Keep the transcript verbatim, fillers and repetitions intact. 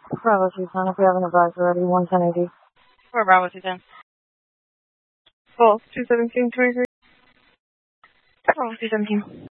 Bravo two ten, if we have an advisor ready, one ten eighty. For Bravo two ten. Full, two seventeen twenty-three. Bravo two seventeen.